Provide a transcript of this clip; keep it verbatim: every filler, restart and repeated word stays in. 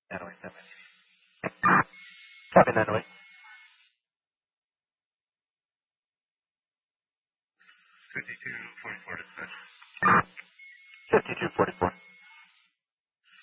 nine oh eight seven. Copy nine oh eight. fifty-two forty-four dispatch. fifty-two forty-four.